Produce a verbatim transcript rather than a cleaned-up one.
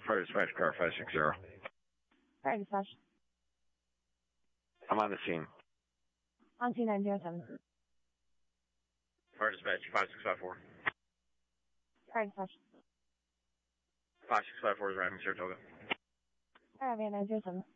Fire dispatch car five six zero. Fire dispatch. I'm on the scene. On two nine zero seven. Fire dispatch five six five four. Fire dispatch. five six five four is arriving, Saratoga. Alright, man, nine zero seven.